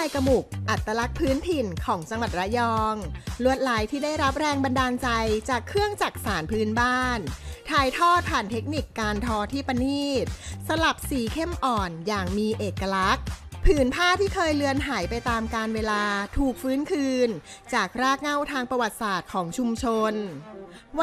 ายกระหมุกอัตลักษณ์พื้นถิ่นของจังหวัดระยองลวดลายที่ได้รับแรงบันดาลใจจากเครื่องจักสานพื้นบ้านถ่ายทอดผ่านเทคนิคการทอที่ประณีตสลับสีเข้มอ่อนอย่างมีเอกลักษณ์ผืนผ้าที่เคยเลือนหายไปตามกาลเวลาถูกฟื้นคืนจากรากเหง้าทางประวัติศาสตร์ของชุมชน